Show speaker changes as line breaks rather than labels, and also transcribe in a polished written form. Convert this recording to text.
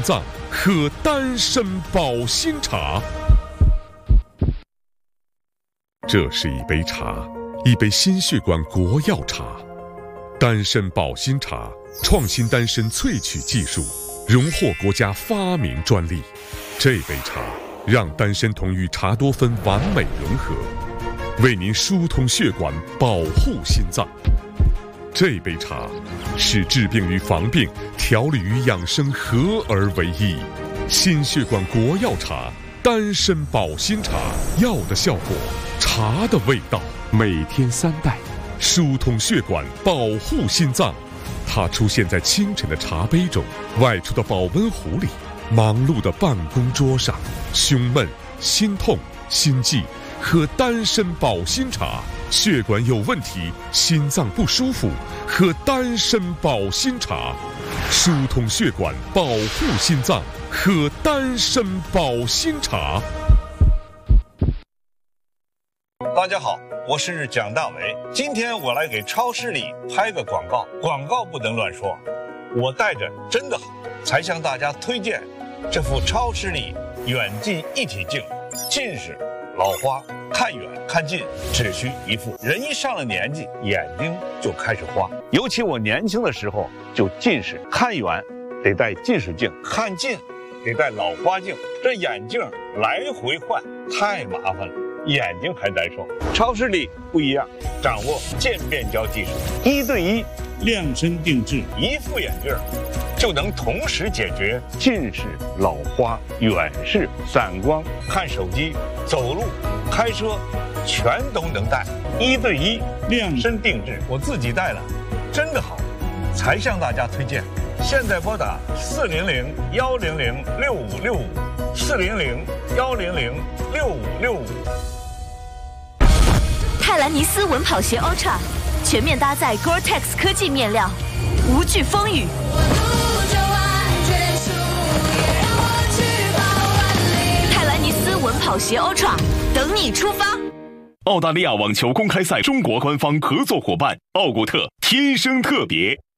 脏，喝丹参保心茶。这是一杯茶，一杯心血管国药茶。丹参保心茶创新丹参萃取技术，荣获国家发明专利。这杯茶让丹参酮与茶多酚完美融合，为您疏通血管，保护心脏。这杯茶是治病与防病、调理与养生合而为一。心血管国药茶，丹参保心茶，药的效果，茶的味道。每天3袋，疏通血管，保护心脏。它出现在清晨的茶杯中，外出的保温壶里，忙碌的办公桌上。胸闷、心痛、心悸，喝丹参保心茶。血管有问题，心脏不舒服，喝丹参保心茶。疏通血管，保护心脏，喝丹参保心茶。
大家好，我是蒋大为。今天我来给超市里拍个广告，广告不能乱说。我带着真的好，才向大家推荐这副超视力远近一体镜。近视、老花、看远看近只需一副。人一上了年纪，眼睛就开始花。尤其我年轻的时候就近视，看远得戴近视镜，看近得戴老花镜，这眼镜来回换太麻烦了，眼睛还难受。超视力不一样，掌握渐变焦技术，1对1量身定制，一副眼镜就能同时解决近视、老花、远视、散光、看手机、走路、开车，全都能戴。1对1量身定制，我自己戴了，真的好，才向大家推荐。现在拨打400-100-6565，400-100-6565。
泰兰尼斯稳跑鞋 Ultra 全面搭载 Gore-Tex 科技面料，无惧风雨。泰兰尼斯稳跑鞋 Ultra 等你出发。
澳大利亚网球公开赛中国官方合作伙伴奥古特，天生特别。